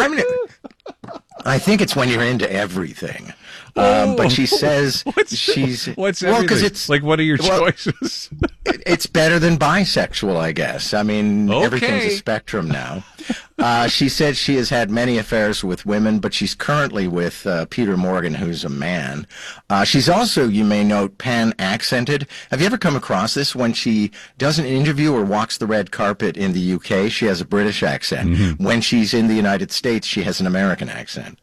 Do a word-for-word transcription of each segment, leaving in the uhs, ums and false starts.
I mean, I think it's when you're into everything. Um, but she says what's, she's what's well because everything? it's like what are your well, choices? it, it's better than bisexual, I guess. I mean, Okay. everything's a spectrum now. Uh, she said she has had many affairs with women, but she's currently with uh, Peter Morgan, who's a man. Uh, she's also, you may note, pan-accented. Have you ever come across this? When she does an interview or walks the red carpet in the U K, she has a British accent. Mm-hmm. When she's in the United States, she has an American accent.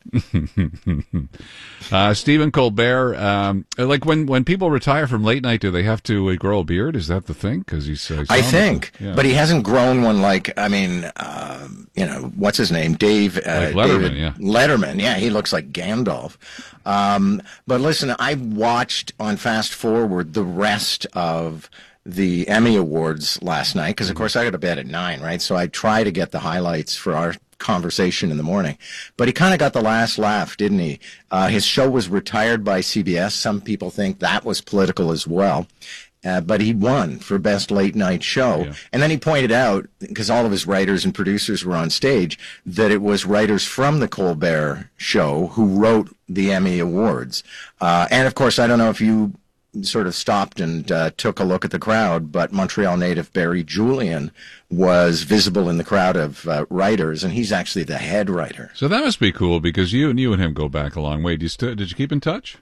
uh, Stephen Colbert, um, like when, when people retire from late night, do they have to uh, grow a beard? Is that the thing? Because he's, uh, I think, yeah. But he hasn't grown one like, I mean, uh, you know, what's his name? Dave, uh, like Letterman, David yeah. Letterman. Yeah, he looks like Gandalf. Um, but listen, I watched on Fast Forward the rest of the Emmy Awards last night because, of course, I go to bed at nine, right? So I try to get the highlights for our conversation in the morning. But he kind of got the last laugh, didn't he? Uh, his show was retired by C B S. Some people think that was political as well. Uh, but he won for Best Late Night Show. Yeah. And then he pointed out, because all of his writers and producers were on stage, that it was writers from the Colbert Show who wrote the Emmy Awards. Uh, and, of course, I don't know if you sort of stopped and uh, took a look at the crowd, but Montreal native Barry Julian was visible in the crowd of uh, writers, and he's actually the head writer. So that must be cool, because you and you and him go back a long way. Did you, st- did you keep in touch?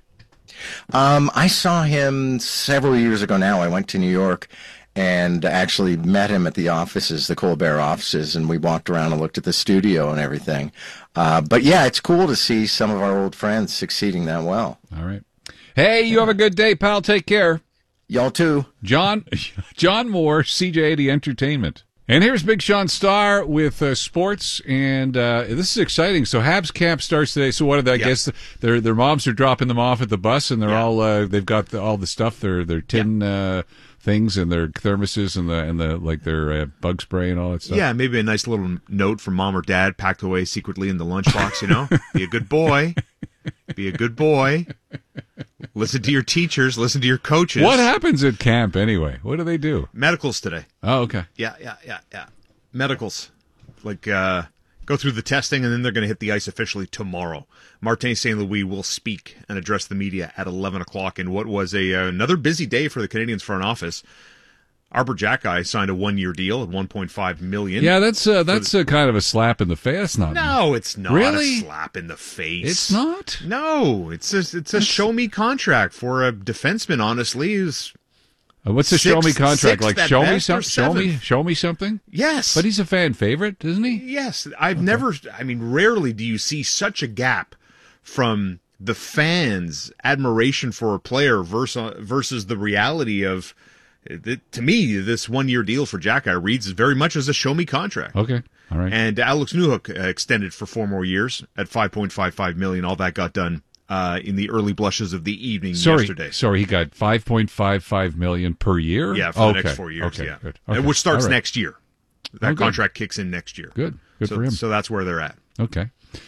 Um, I saw him several years ago now. I went to New York and actually met him at the offices, the Colbert offices, and we walked around and looked at the studio and everything. Uh, but, yeah, it's cool to see some of our old friends succeeding that well. All right. Hey, you have a good day, pal. Take care. Y'all too. John John Moore, C J eighty Entertainment. And here's Big Sean Starr with uh, sports, and uh, this is exciting. So Habs camp starts today. So what did I yeah. guess? Their their moms are dropping them off at the bus, and they're yeah. all uh, they've got the, all the stuff, their their tin yeah. uh, things, and their thermoses, and the and the like their uh, bug spray and all that stuff. Yeah, maybe a nice little note from mom or dad packed away secretly in the lunchbox. You know, be a good boy, be a good boy. Listen to your teachers. Listen to your coaches. What happens at camp anyway? What do they do? Medicals today. Oh, okay. Yeah, yeah, yeah, yeah. Medicals. Like, uh, go through the testing, and then they're going to hit the ice officially tomorrow. Martin Saint Louis will speak and address the media at eleven o'clock in what was a uh, another busy day for the Canadiens front office. Arber Xhekaj signed a one-year deal at one point five million dollars. Yeah, that's uh, that's a kind of a slap in the face. Not no, it's not really? a slap in the face. It's not. No, it's a, it's a That's... show-me contract for a defenseman. Honestly, who's uh, what's a show-me contract like? Show me something. Show me, show me something. Yes, but he's a fan favorite, isn't he? Yes, I've okay. never. I mean, rarely do you see such a gap from the fans' admiration for a player versus versus the reality of. It, to me, this one-year deal for Xhekaj reads very much as a show-me contract. Okay, all right. And Alex Newhook uh, extended for four more years at five point five five million dollars. All that got done uh, in the early blushes of the evening sorry, yesterday. Sorry, he got five point five five million dollars per year? Yeah, for okay. the next four years. Okay, yeah, good. Okay. Which starts right. next year. That oh, contract kicks in next year. Good, good so, for him. So that's where they're at. Okay.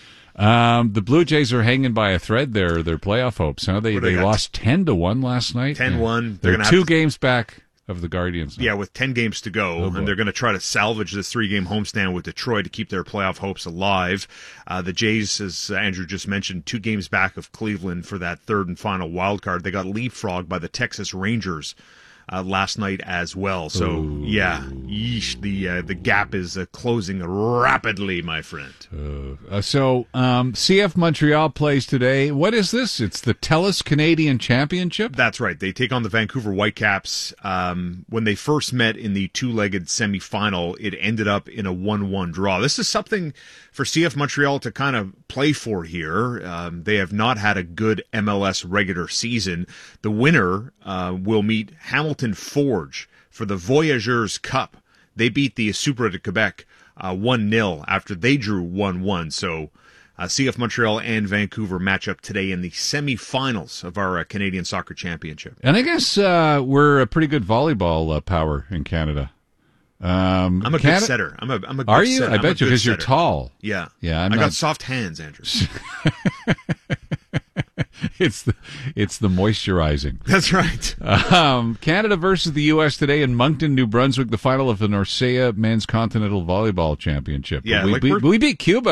Um, the Blue Jays are hanging by a thread there. Their playoff hopes. Huh? They they, they lost ten to one last night. ten one. They're, they're they're two to... games back of the Guardians now. Yeah, with ten games to go, oh, and they're going to try to salvage this three-game homestand with Detroit to keep their playoff hopes alive. Uh, the Jays, as Andrew just mentioned, two games back of Cleveland for that third and final wild card. They got leapfrogged by the Texas Rangers uh, last night as well. So, Ooh. yeah, yeesh, the uh, the gap is uh, closing rapidly, my friend. Uh, so, um, C F Montreal plays today. What is this? It's the TELUS Canadian Championship? That's right. They take on the Vancouver Whitecaps. Um, when they first met in the two-legged semifinal, it ended up in a one one draw. This is something for C F Montreal to kind of play for here. Um, they have not had a good M L S regular season. The winner uh, will meet Hamilton Forge for the Voyageurs Cup. They beat the Supra de Quebec uh, one nil after they drew one one. So uh, C F Montreal and Vancouver match up today in the semifinals of our uh, Canadian Soccer Championship. And I guess uh, we're a pretty good volleyball uh, power in Canada. Um, I'm a Canada- good setter. I'm a, I'm a good Are you? setter. I I'm bet you because you're setter. tall. Yeah. Yeah, I'm I not... got soft hands, Andrew. It's the it's the moisturizing. That's right. Um, Canada versus the U S today in Moncton, New Brunswick, the final of the Norcia Men's Continental Volleyball Championship. Yeah, we, like we, we're- we beat Cuba